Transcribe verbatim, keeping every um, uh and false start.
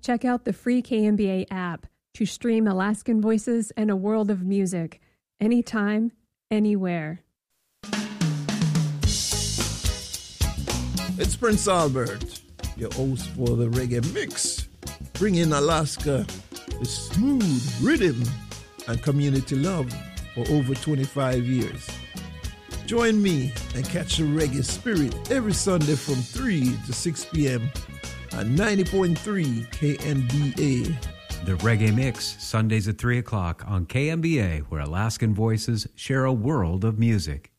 Check out the free K M B A app to stream Alaskan voices and a world of music, anytime, anywhere. It's Prince Albert, your host for the Reggae Mix, bringing Alaska with smooth rhythm and community love for over twenty-five years. Join me and catch the reggae spirit every Sunday from three to six p.m. at ninety point three K M B A. The Reggae Mix, Sundays at three o'clock on K M B A, where Alaskan voices share a world of music.